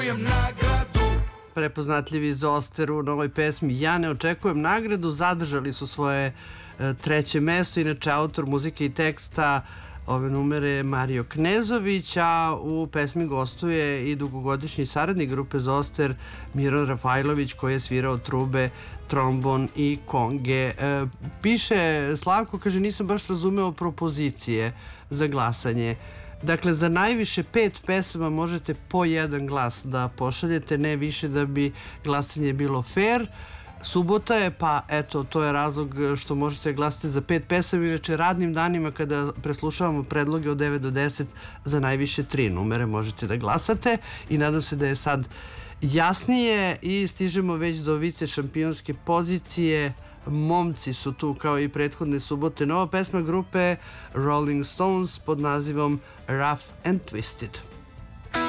Prepoznatljivi Zoster u novoj pesmi Ja ne očekujem nagradu, zadržali su svoje treće mesto. Inače, autor muzike i teksta ove numere je Mario Knezović, a u pesmi gostuje i dugogodišnji saradnik grupe Zoster Miron Rafajlović, koji je svirao trube, trombon i konge. Piše Slavko, kaže, nisam baš razumeo propozicije za glasanje. Dakle, za najviše 5 pesama možete po jedan glas da pošaljete, ne više, da bi glasanje bilo fair. Subota je, pa eto, to je razlog što možete glasati za 5 pesama. Inače, radnim danima kada preslušavamo predloge od 9 do 10 za najviše 3 numere možete da glasate i nadam se da je sad jasnije. I stižemo već do vice šampionske pozicije. Momci su tu kao i prethodne subote. Nova pesma grupe Rolling Stones pod nazivom Rough and Twisted.